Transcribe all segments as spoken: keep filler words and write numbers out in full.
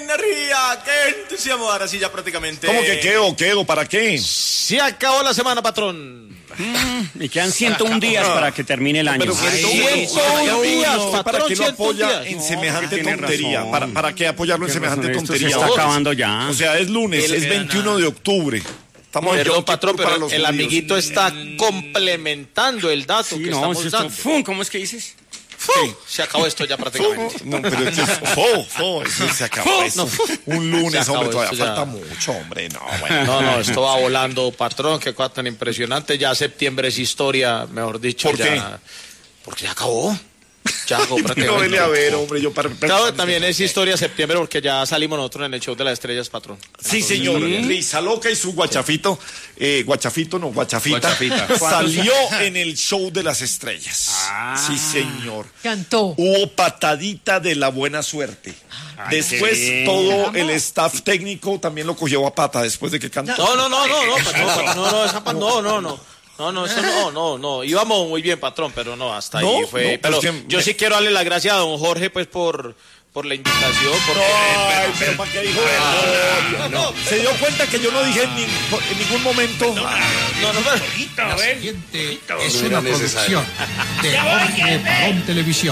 energía, qué entusiasmo. Ahora sí ya prácticamente. ¿Cómo que qué o qué o para qué? Se acabó la semana, patrón. Mm, y quedan ciento uno días para que termine el año. Pero Ay, ciento uno días, patrón, ¿para qué lo ciento uno apoya días? en No, semejante tiene tontería? razón. ¿Para, ¿Para qué apoyarlo en Tiene semejante razón, esto tontería? se está acabando ya. O sea, es lunes, es veintiuno de octubre. Estamos en Perdón, Yom patrón, Kippur para pero los el judíos. amiguito está complementando el dato Sí, que no, estamos si esto- dando. ¡Fum! ¿Cómo es que dices? ¡Fu! Se acabó esto ya prácticamente. No, pero eso es fo, fo, eso se acabó eso. No. Un lunes, Se acabó hombre, todavía esto ya. falta mucho, hombre. No, bueno. No, no, esto va volando, patrón, qué cosa tan impresionante. Ya septiembre es historia, mejor dicho. ¿Por ya, qué? Porque ya acabó. Ya acabó No, prácticamente. vele a ver, hombre, yo para... Claro, también es historia septiembre porque ya salimos nosotros en el show de las estrellas, patrón. Sí, señor. Risa Loca y su guachafito, eh, guachafito no, guachafita, Guachafita. salió en el show de las estrellas. Sí, señor. Cantó. Hubo patadita de la buena suerte. Después sí. todo el staff técnico también lo cogió a pata después de que cantó. No, no, no, no, no, patrón, patrón, no, no, esa pa- no, no, no. No, no, eso no, no, no. Íbamos muy bien, patrón, pero no, hasta No, ahí fue. no, pero pues que yo me- sí quiero darle las gracias a don Jorge, pues, por, por la invitación. Porque, Ay, pero ¿para qué dijo eso? no, no, Se dio cuenta que yo no dije en, ni- en ningún momento. no, no, pero- La siguiente es No era una necesario. producción de Jorge Parón Televisión.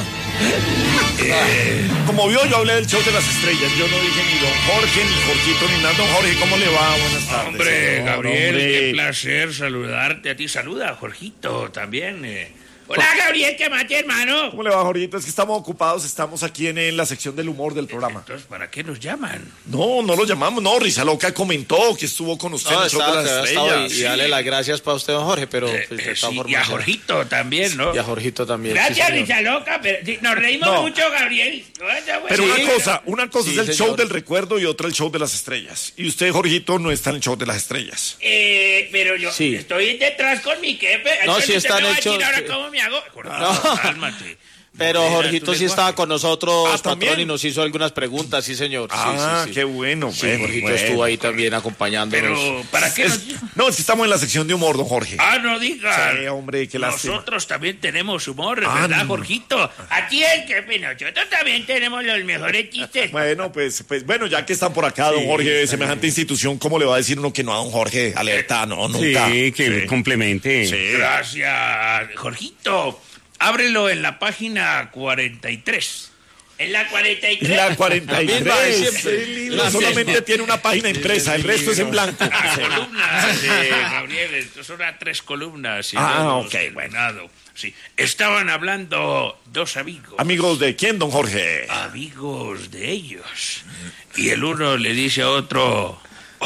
Como vio, yo hablé del show de las estrellas. Yo no dije ni don Jorge, ni Jorgito, ni nada. Don Jorge, ¿cómo le va? Buenas tardes. Hombre, Gabriel, hombre. qué placer saludarte a ti. Saluda a Jorgito también. eh. Hola, Gabriel, ¿qué más, hermano? ¿Cómo le va, Jorgito? Es que estamos ocupados, estamos aquí en, en la sección del humor del programa. Entonces, ¿para qué nos llaman? No, no lo llamamos, no. Risa Loca comentó que estuvo con usted no, en el show estaba- de las estaba- estrellas. y, y darle las gracias para usted, don Jorge, pero Eh, pues, eh, de todas sí, formas, y a eh, Jorgito también, ¿no? y a Jorgito también. sí, Gracias, señor. Risa Loca. Pero, sí, nos reímos No. mucho, Gabriel. Oye, Pero bueno. una cosa, una cosa Sí, es el señor. show del recuerdo y otra el show de las estrellas. Y usted, Jorgito, no está en el show de las estrellas. Eh, pero yo Sí. estoy detrás con mi jefe. No, Entonces, sí usted están me va a hechos- decir ahora sí. cómo me hago. No. Cálmate. Pero Modera Jorgito tu sí lenguaje. estaba con nosotros, Ah, patrón, ¿también? y nos hizo algunas preguntas, sí, señor. Sí, Ah, sí, sí. qué bueno. Sí, bueno, Jorgito bueno. estuvo ahí también acompañándonos. Pero, ¿para qué Es- nos... no, es que estamos en la sección de humor, don Jorge. Ah, no diga. Sí, hombre, qué lástima. Nosotros también tenemos humor, Ah, ¿verdad, no. Jorgito? Aquí es que pues, nosotros también tenemos los mejores chistes. Bueno, pues, pues, bueno, ya que están por acá, don Jorge, de semejante institución, ¿cómo le va a decir uno que no a don Jorge? Alerta, no, nunca. Sí, que Sí. complemente. Sí. Gracias, Jorgito. Ábrelo en la página cuarenta y tres. ¿En la cuarenta y tres? La cuarenta y La misma de tres. siempre. Qué lindo. La Solamente misma. tiene una página impresa, el resto es en blanco. Ah, columnas, eh, Gabriel, estos son a tres columnas. y Ah, hemos ok, terminado. Sí, estaban hablando dos amigos. Amigos de quién, don Jorge. Amigos de ellos. Y el uno le dice a otro,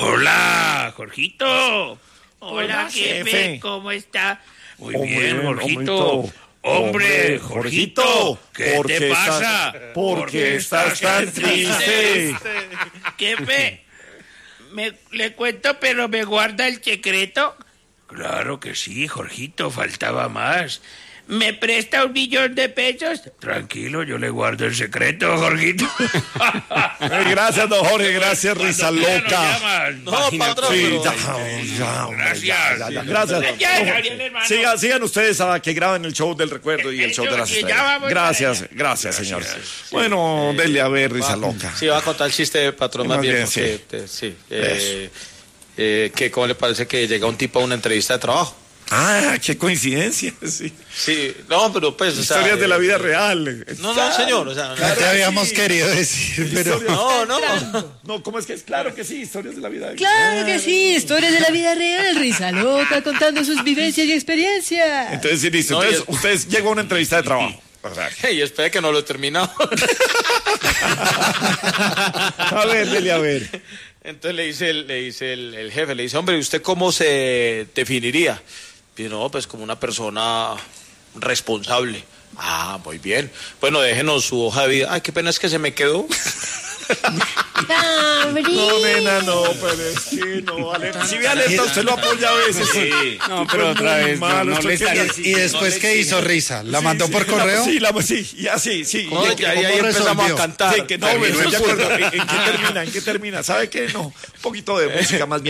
hola, Jorgito. Hola, Hola, jefe, jefe. ¿cómo está? Muy Hombre, bien, Jorgito. hombrito. Hombre, Hombre, Jorgito, Jorgito, ¿qué ¿por te qué estás- pasa? por qué estás tan triste? Jefe, me, le cuento, pero me guarda el secreto. Claro que sí, Jorgito, faltaba más. ¿Me presta un millón de pesos? Tranquilo, yo le guardo el secreto, Jorgito. Eh, gracias, don Jorge, gracias, Risa Cuando quiera nos Loca. llaman. No, patrón, Sí, pero- ya, ya, hombre, Gracias. ya, ya, ya, gracias. Ya, No, Gabriel, hermano. sigan, sigan ustedes a que graben el show del recuerdo y el El show de show las que ya estrellas. vamos Gracias, para allá. gracias, señor. Bueno, dele a ver, Risa Loca. Sí, va a contar el chiste, patrón, Más más bien, bien, porque, sí. te- sí. eh, eh, que ¿cómo le parece que llega un tipo a una entrevista de trabajo? Ah, qué coincidencia, sí. Sí, no, pero pues, o sea, Historias de la eh, vida real. No, no, señor, o sea, no. Claro te que habíamos sí. querido decir, pero... Historias- No, no. No, ¿cómo es que es? Claro que sí, historias de la vida. Claro que sí, historias de la vida real, Risa Loca contando sus vivencias y experiencias. Entonces, sí, listo. No, Entonces, y- ustedes llegan a una entrevista de trabajo. ¿Verdad? Y espere que no lo he terminado. A ver, dele a ver. Entonces le dice, el, le dice el, el jefe, le dice, hombre, ¿y usted cómo se definiría? Y no, pues como una persona responsable. Ah, muy bien. Bueno, déjenos su hoja de vida. Ay, qué pena es que se me quedó. No, nena, no, pero es que no, alerta. Si ve alerta, usted lo apoya a veces. Sí. No, pero otra vez, no, no le estaría- ¿Y después qué hizo Risa? ¿La mandó por correo? Sí, la, sí, ya sí, sí. No, ¿Y y qué- ahí, ahí ¿cómo empezamos resolvió? a cantar. Sí, que no, Terminó pero el ya fútbol. acuerdo, ¿en, en qué termina? ¿En qué termina? ¿Sabe qué? No, un poquito de música más bien.